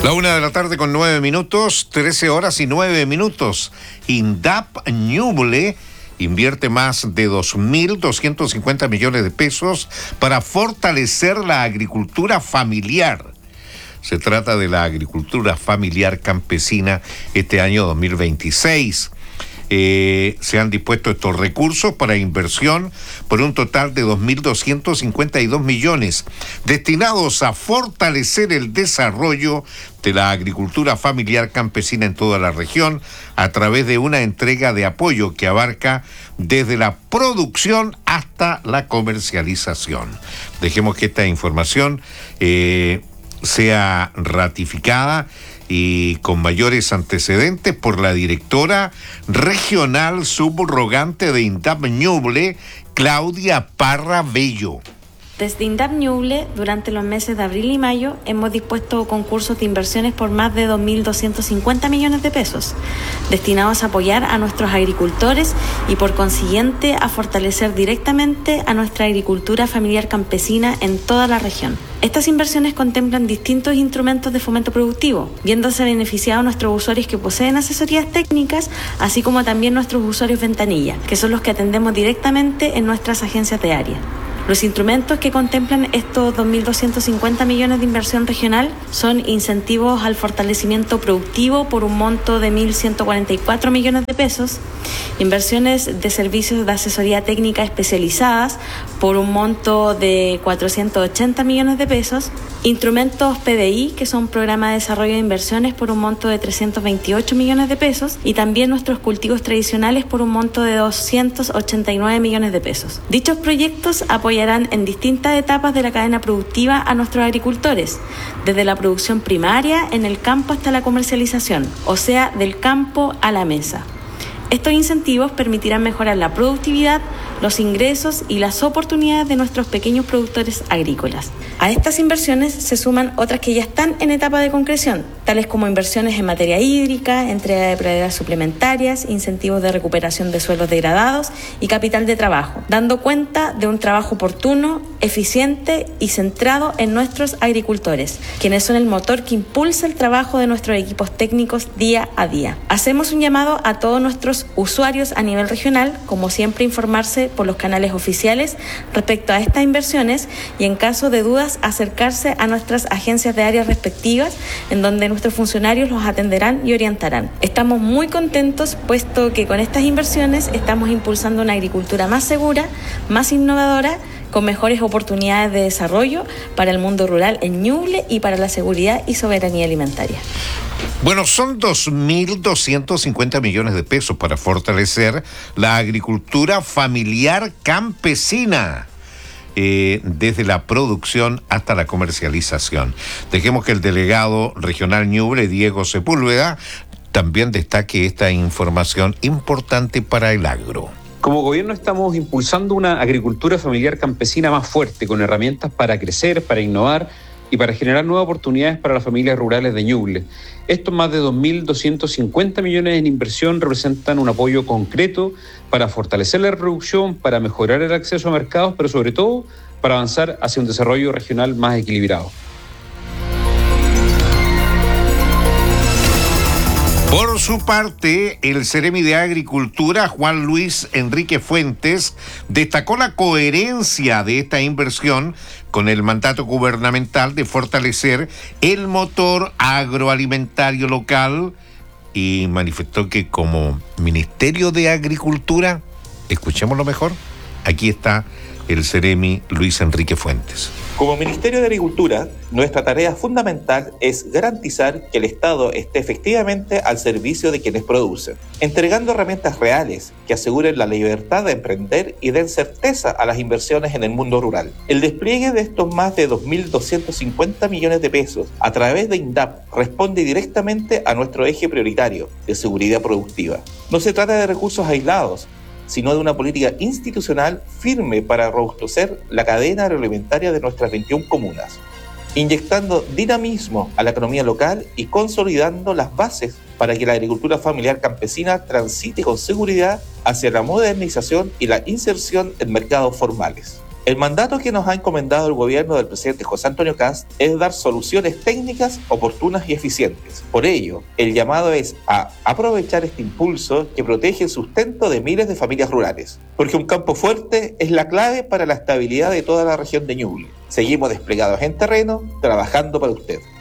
La 1:09 p.m, 13 horas y 9 minutos. INDAP Ñuble invierte más de 2.250 millones de pesos para fortalecer la agricultura familiar. Se trata de la agricultura familiar campesina este año 2026. Se han dispuesto estos recursos para inversión por un total de 2.252 millones destinados a fortalecer el desarrollo de la agricultura familiar campesina en toda la región a través de una entrega de apoyo que abarca desde la producción hasta la comercialización. Dejemos que esta información sea ratificada y con mayores antecedentes por la directora regional subrogante de INDAP Ñuble, Claudia Parra Bello. Desde INDAP Ñuble, durante los meses de abril y mayo, hemos dispuesto concursos de inversiones por más de 2.250 millones de pesos, destinados a apoyar a nuestros agricultores y, por consiguiente, a fortalecer directamente a nuestra agricultura familiar campesina en toda la región. Estas inversiones contemplan distintos instrumentos de fomento productivo, viéndose beneficiados nuestros usuarios que poseen asesorías técnicas, así como también nuestros usuarios ventanilla, que son los que atendemos directamente en nuestras agencias de área. Los instrumentos que contemplan estos 2.250 millones de inversión regional son incentivos al fortalecimiento productivo por un monto de 1.144 millones de pesos, inversiones de servicios de asesoría técnica especializadas por un monto de 480 millones de pesos, instrumentos PDI, que son Programa de Desarrollo de Inversiones, por un monto de 328 millones de pesos, y también nuestros cultivos tradicionales por un monto de 289 millones de pesos. Dichos proyectos apoyarán en distintas etapas de la cadena productiva a nuestros agricultores, desde la producción primaria en el campo hasta la comercialización, o sea, del campo a la mesa. Estos incentivos permitirán mejorar la productividad, los ingresos y las oportunidades de nuestros pequeños productores agrícolas. A estas inversiones se suman otras que ya están en etapa de concreción, tales como inversiones en materia hídrica, entrega de praderas suplementarias, incentivos de recuperación de suelos degradados y capital de trabajo, dando cuenta de un trabajo oportuno, eficiente y centrado en nuestros agricultores, quienes son el motor que impulsa el trabajo de nuestros equipos técnicos día a día. Hacemos un llamado a todos nuestros usuarios a nivel regional, como siempre, informarse por los canales oficiales respecto a estas inversiones y, en caso de dudas, acercarse a nuestras agencias de área respectivas, en donde nuestros funcionarios los atenderán y orientarán. Estamos muy contentos, puesto que con estas inversiones estamos impulsando una agricultura más segura, más innovadora, con mejores oportunidades de desarrollo para el mundo rural en Ñuble y para la seguridad y soberanía alimentaria. Bueno, son 2.250 millones de pesos para fortalecer la agricultura familiar campesina, desde la producción hasta la comercialización. Dejemos que el delegado regional Ñuble, Diego Sepúlveda, también destaque esta información importante para el agro. Como gobierno estamos impulsando una agricultura familiar campesina más fuerte, con herramientas para crecer, para innovar y para generar nuevas oportunidades para las familias rurales de Ñuble. Estos más de 2.250 millones en inversión representan un apoyo concreto para fortalecer la producción, para mejorar el acceso a mercados, pero sobre todo para avanzar hacia un desarrollo regional más equilibrado. Por su parte, el Ceremi de Agricultura, Juan Luis Enrique Fuentes, destacó la coherencia de esta inversión con el mandato gubernamental de fortalecer el motor agroalimentario local y manifestó que como Ministerio de Agricultura, escuchémoslo mejor, aquí está el Ceremi Luis Enrique Fuentes. Como Ministerio de Agricultura, nuestra tarea fundamental es garantizar que el Estado esté efectivamente al servicio de quienes producen, entregando herramientas reales que aseguren la libertad de emprender y den certeza a las inversiones en el mundo rural. El despliegue de estos más de 2.250 millones de pesos a través de INDAP responde directamente a nuestro eje prioritario de seguridad productiva. No se trata de recursos aislados, sino de una política institucional firme para robustecer la cadena agroalimentaria de nuestras 21 comunas, inyectando dinamismo a la economía local y consolidando las bases para que la agricultura familiar campesina transite con seguridad hacia la modernización y la inserción en mercados formales. El mandato que nos ha encomendado el gobierno del presidente José Antonio Kast es dar soluciones técnicas oportunas y eficientes. Por ello, el llamado es a aprovechar este impulso que protege el sustento de miles de familias rurales, porque un campo fuerte es la clave para la estabilidad de toda la región de Ñuble. Seguimos desplegados en terreno, trabajando para usted.